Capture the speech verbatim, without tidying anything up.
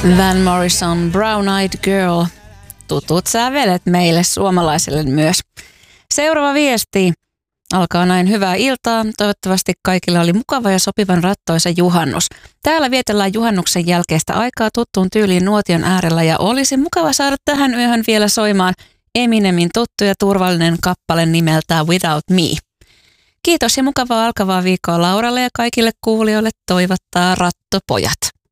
Van Morrison, Brown Eyed Girl. Tutut sävelet meille suomalaisille myös. Seuraava viesti alkaa näin: hyvää iltaa. Toivottavasti kaikilla oli mukava ja sopivan rattoisa juhannus. Täällä vietellään juhannuksen jälkeistä aikaa tuttuun tyyliin nuotion äärellä ja olisi mukava saada tähän yöhön vielä soimaan Eminemin tuttu ja turvallinen kappale nimeltään Without Me. Kiitos ja mukavaa alkavaa viikkoa Lauralle ja kaikille kuulijoille toivottaa Rattopojat.